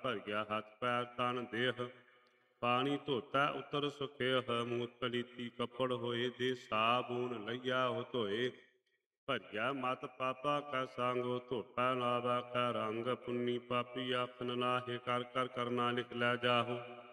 ਭਰਿਆ ਹੱਥ ਪੈਰ ਤਨ ਦੇਹ ਪਾਣੀ ਧੋਤਾ ਉਤਰ ਸੁਖੇਹ ਮੂਤ ਪਲੀਤੀ ਕੱਪੜ ਹੋਏ ਦੇ ਸਾਬੂਨ ਲਈਆ ਹੋ ਧੋਏ ਭਰਿਆ ਮਤ ਪਾਪਾ ਕਾ ਸੰਗ ਧੋਤਾ ਲਾਵਾ ਕਾ ਰੰਗ ਪੁੰਨੀ ਪਾਪੀ ਆਖਨ ਨਾਹੇ ਕਰ ਕਰ ਕਰਨਾ ਲਿਖ ਲੈ ਜਾਹੋ